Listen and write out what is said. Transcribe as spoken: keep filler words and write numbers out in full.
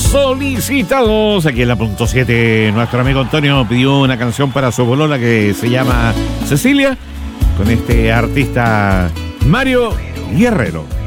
solicitados. Aquí en la punto siete, nuestro amigo Antonio pidió una canción para su bolola que se llama Cecilia, con este artista Mario Guerrero.